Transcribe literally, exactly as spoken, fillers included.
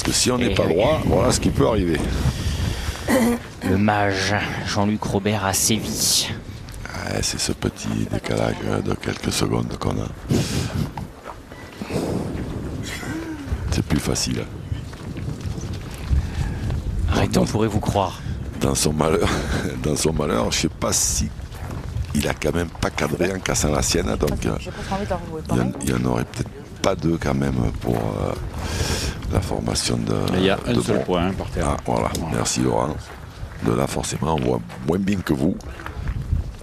que si on n'est Et pas oui. droit, voilà ce qui peut arriver. Le mage Jean-Luc Robert a sévi. Ouais, c'est ce petit décalage de quelques secondes qu'on a. C'est plus facile. Arrêtons, pourrez-vous croire. Dans son malheur, dans son malheur, je sais pas si il a quand même pas cadré en cassant la sienne, donc euh, il y en aurait peut-être pas deux quand même pour euh, la formation de. Il y a un de seul Bron. point hein, par terre. Ah, voilà. Merci Laurent. De là forcément on voit moins bien que vous.